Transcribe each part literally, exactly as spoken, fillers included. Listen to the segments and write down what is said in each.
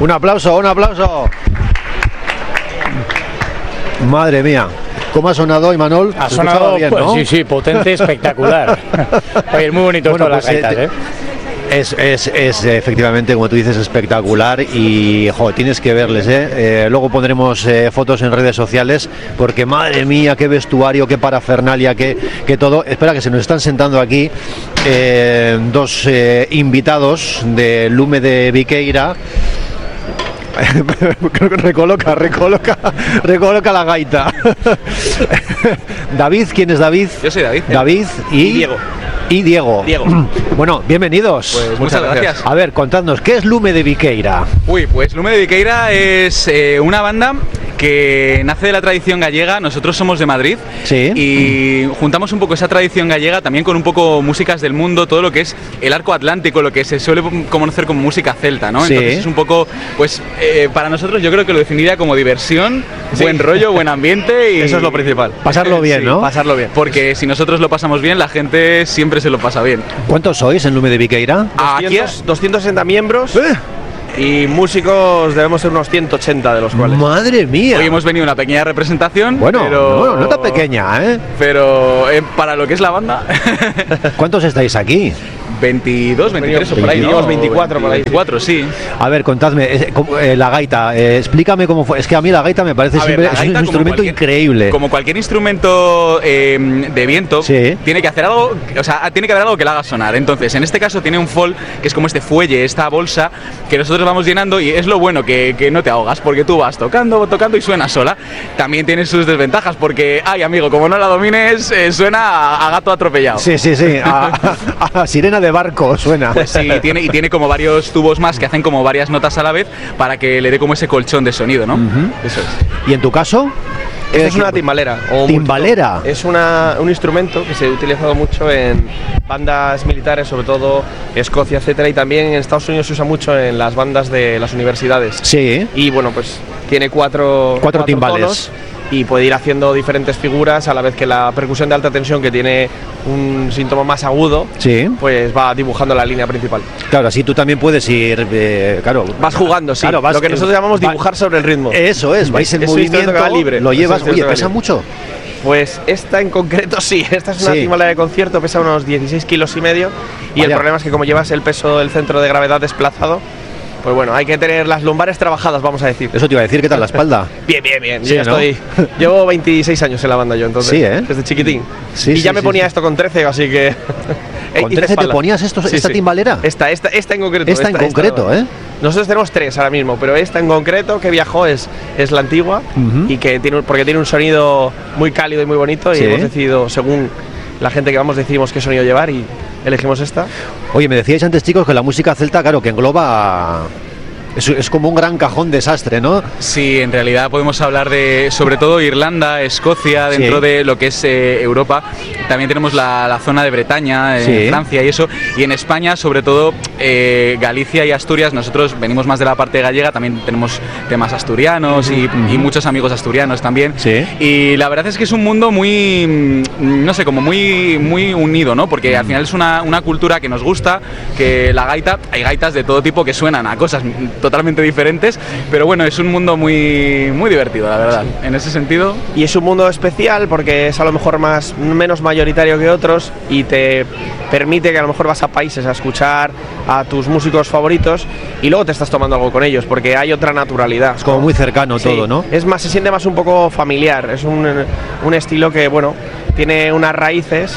Un aplauso, un aplauso. Madre mía. ¿Cómo ha sonado, Imanol? Ha sonado bien, pues, ¿no? Sí, sí, potente, espectacular. Oye, es muy bonito bueno, todas pues, las gaitas, ¿eh? Es, es, es efectivamente, como tú dices, espectacular y jo, tienes que verles, ¿eh? Eh, luego pondremos eh, fotos en redes sociales porque madre mía, qué vestuario, qué parafernalia, qué, qué todo. Espera, que se nos están sentando aquí eh, dos eh, invitados de Lume de Viqueira. recoloca, recoloca, recoloca la gaita. David, ¿quién es David? Yo soy David. David y, y Diego. Y Diego. Diego. Bueno, bienvenidos. Pues muchas, muchas gracias. gracias. A ver, contadnos, ¿qué es Lume de Viqueira? Uy, pues Lume de Viqueira es eh, una banda que nace de la tradición gallega. Nosotros somos de Madrid. Sí. Y juntamos un poco esa tradición gallega también con un poco músicas del mundo, todo lo que es el arco atlántico, lo que se suele conocer como música celta, ¿no? Sí. Entonces es un poco, pues eh, para nosotros yo creo que lo definiría como diversión, sí. buen rollo, buen ambiente y... Eso es lo principal. Pasarlo bien, sí, ¿no? Pasarlo bien. Porque si nosotros lo pasamos bien, la gente siempre se lo pasa bien. ¿Cuántos sois en Lume de Viqueira? doscientos, doscientos sesenta miembros. ¿Eh? Y músicos debemos ser unos ciento ochenta de los cuales. ¡Madre mía! Hoy hemos venido a una pequeña representación. Bueno, pero... no, no tan pequeña, ¿eh? Pero eh, para lo que es la banda. ¿Cuántos estáis aquí? veintidós, veintitrés o por ahí, ¿no? veinticuatro por ahí. veinticuatro, sí. A ver, contadme, eh, eh, la gaita, eh, explícame cómo fue. Es que a mí la gaita me parece a siempre ver, es un instrumento cualquier, increíble. Como cualquier instrumento eh, de viento, sí. tiene que hacer algo, o sea, tiene que haber algo que la haga sonar. Entonces, en este caso tiene un folk, que es como este fuelle, esta bolsa, que nosotros vamos llenando y es lo bueno, que, que no te ahogas, porque tú vas tocando, tocando y suena sola. También tiene sus desventajas, porque, ay amigo, como no la domines, eh, suena a, a gato atropellado. Sí, sí, sí, a, a, a sirena de barco suena. Pues sí, tiene, y tiene como varios tubos más que hacen como varias notas a la vez para que le dé como ese colchón de sonido, ¿no? Uh-huh. Eso es. ¿Y en tu caso? Esto es una timbalera. O ¿Timbalera? Multito. Es una, un instrumento que se ha utilizado mucho en bandas militares, sobre todo Escocia, etcétera, y también en Estados Unidos se usa mucho en las bandas de las universidades. Sí. Y bueno, pues tiene cuatro, cuatro, cuatro timbales. Tonos, y puede ir haciendo diferentes figuras a la vez que la percusión de alta tensión, que tiene un síntoma más agudo, sí. pues va dibujando la línea principal. Claro, así tú también puedes ir, eh, claro, vas jugando, sí. Claro, vas, lo que nosotros llamamos dibujar va, sobre el ritmo. Eso es, vais en movimiento, libre. Lo llevas, oye, ¿pesa mucho? Pues esta en concreto sí, esta es una sí. timbalera de concierto, pesa unos dieciséis kilos y medio y Vaya. El problema es que como llevas el peso del centro de gravedad desplazado, pues bueno, hay que tener las lumbares trabajadas, vamos a decir. Eso te iba a decir, ¿qué tal la espalda? Bien, bien, bien. Sí, yo ¿no? estoy, llevo veintiséis años en la banda yo, entonces. Sí, ¿eh? Desde chiquitín. Sí, y sí, ya me sí, ponía sí. esto con trece, así que... ¿Con trece te ponías esto, sí, esta sí. timbalera? Esta, esta, esta en concreto. Esta, esta en concreto, esta, ¿eh? Nosotros tenemos tres ahora mismo, pero esta en concreto que viajó es, es la antigua, uh-huh. y que tiene, porque tiene un sonido muy cálido y muy bonito, sí. y hemos decidido, según la gente que vamos, decidimos qué sonido llevar y elegimos esta. Oye, me decíais antes, chicos, que la música celta, claro, que engloba... Es, es como un gran cajón desastre, ¿no? Sí, en realidad podemos hablar de, sobre todo, Irlanda, Escocia, dentro sí. de lo que es eh, Europa. También tenemos la, la zona de Bretaña, eh, sí. Francia y eso. Y en España, sobre todo, eh, Galicia y Asturias. Nosotros venimos más de la parte gallega, también tenemos temas asturianos uh-huh. y, uh-huh. y muchos amigos asturianos también. Sí. Y la verdad es que es un mundo muy, no sé, como muy, muy unido, ¿no? Porque al final es una, una cultura que nos gusta, que la gaita, hay gaitas de todo tipo que suenan a cosas totalmente diferentes, pero bueno, es un mundo muy muy divertido, la verdad, sí. en ese sentido. Y es un mundo especial porque es a lo mejor más menos mayoritario que otros y te permite que a lo mejor vas a países a escuchar a tus músicos favoritos y luego te estás tomando algo con ellos porque hay otra naturalidad. Es como muy cercano sí, todo, ¿no? Es más, se siente más un poco familiar, es un, un estilo que, bueno, tiene unas raíces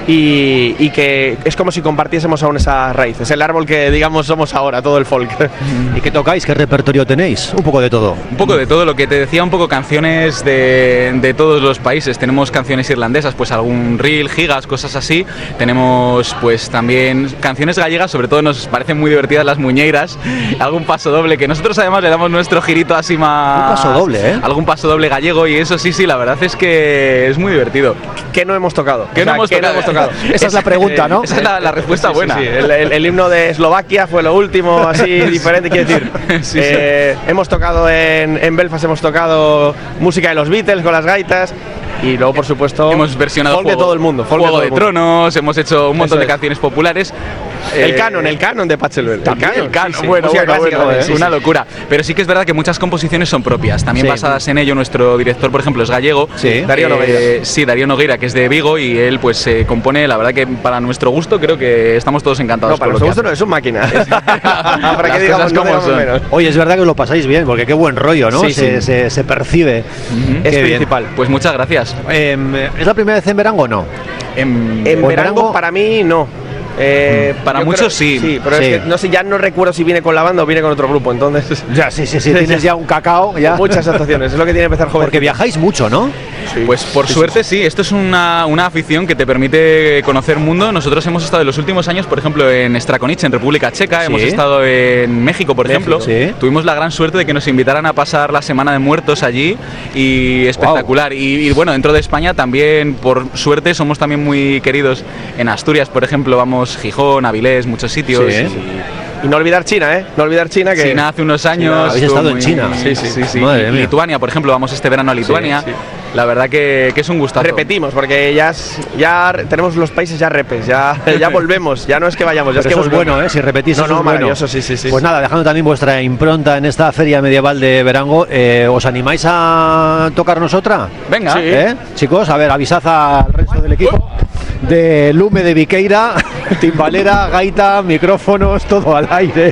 y, y que es como si compartiésemos aún esas raíces, el árbol que digamos somos ahora, todo el folk. ¿Y qué tocáis? ¿Qué repertorio tenéis? Un poco de todo. Un poco de todo, lo que te decía, un poco canciones de, de todos los países. Tenemos canciones irlandesas, pues algún reel, gigas, cosas así. Tenemos pues también canciones gallegas, sobre todo nos parecen muy divertidas las muñeiras, algún paso doble, que nosotros además le damos nuestro girito así más... Un paso doble, ¿eh? Algún paso doble gallego y eso sí, sí, la verdad es que es muy divertido. ¿Qué no hemos tocado? ¿Qué, o sea, no, hemos ¿qué tocado? no hemos tocado? Esa es la pregunta, ¿no? Esa es la, la respuesta sí, buena. Sí, sí. El, el, el himno de Eslovaquia fue lo último, así diferente, quiero decir. Sí, eh, sí. Hemos tocado en, en Belfast, hemos tocado música de los Beatles con las gaitas. Y luego, por supuesto, hemos versionado folk Juego de todo el mundo. Juego de, de Tronos, hemos hecho un montón Eso de es. canciones populares. El Eh, canon, el canon de Pachelbel. También el canon, sí, sí. bueno, Música bueno, clásica, bueno, sí, una sí. locura. Pero sí que es verdad que muchas composiciones son propias, también Sí. basadas en ello. Nuestro director, por ejemplo, es gallego. Sí. Darío Eh, Nogueira. Sí, Darío Nogueira, que es de Vigo, y él pues se compone, la verdad que para nuestro gusto creo que estamos todos encantados. No, para con lo nuestro que gusto no, hace. es un máquina. Para Las que digamos, cosas no como digamos son. menos. Oye, es verdad que lo pasáis bien, porque qué buen rollo, ¿no? Sí, se, sí. Se, se percibe. Ujú. Es Qué bien. principal. Pues muchas gracias. Em, ¿Es la primera vez en Verango o no? Em, En ¿O en Verango, Verango? para mí, no. Eh, Para yo muchos creo- sí. Sí, pero Sí. es que no sé, ya no recuerdo si viene con la banda o viene con otro grupo, entonces. Ya, sí, sí, sí, tienes ya un cacao. Ya. Muchas actuaciones, es lo que tiene que empezar joven. Porque viajáis mucho, ¿no? Pues por suerte sí, esto es una, una afición que te permite conocer mundo. Nosotros hemos estado en los últimos años, por ejemplo, en Strakonice, en República Checa, Sí. hemos estado en México, por México, ejemplo. sí. Tuvimos la gran suerte de que nos invitaran a pasar la Semana de Muertos allí y espectacular. Y, y bueno, dentro de España también, por suerte, somos también muy queridos en Asturias, por ejemplo, vamos Gijón, Avilés, muchos sitios. Sí. Y- Y no olvidar China, ¿eh? No olvidar China que. China hace unos años. Habéis estuvo estado en China. Sí, sí, sí. sí. Madre Y mía. Lituania, por ejemplo, vamos este verano a Lituania. sí. La verdad que, que es un gustazo. Repetimos, porque ya, es- ya re- tenemos los países ya repes, ya, ya volvemos, ya no es que vayamos, ya Pero es que eso es volvemos. bueno, ¿eh? Si repetís, No, eso no, es bueno. maravilloso, sí, sí, sí. Pues nada, dejando también vuestra impronta en esta feria medieval de Verango, eh, ¿os animáis a tocarnos otra? Venga. Sí. ¿Eh? Chicos, a ver, avisad al resto del equipo. De Lume de Viqueira, timbalera, gaita, micrófonos, todo al aire.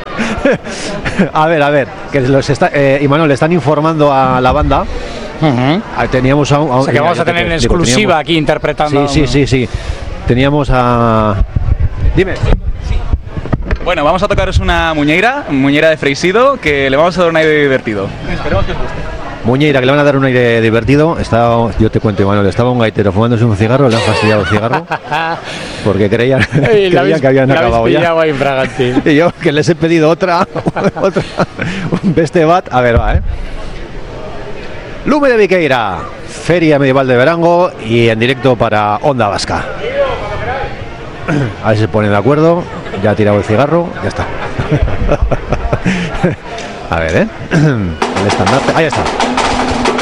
A ver, a ver, que los está, eh, Imanol, le están informando a la banda. Ujú. Ah, Teníamos a, a- O sea que mira, vamos yo a te tener en explico, exclusiva teníamos- aquí interpretando. Sí, sí, sí, sí. Teníamos a. Dime. Bueno, vamos a tocaros una muñeira, muñeira de Freisido, que le vamos a dar un aire divertido. Muñeira, que le van a dar un aire divertido. Estaba, yo te cuento, Imanol, estaba un gaitero fumándose un cigarro, le han fastidiado el cigarro. Porque creían, Ey, la creían habéis- que habían la habéis acabado ya. pillado ahí, Fraganti. Y yo que les he pedido otra, otra un beste bat. A ver, va, ¿eh? Lume de Viqueira, Feria Medieval de Verango y en directo para Onda Vasca. A ver si se ponen de acuerdo. Ya ha tirado el cigarro, ya está. A ver, ¿eh? El estandarte. Ahí está.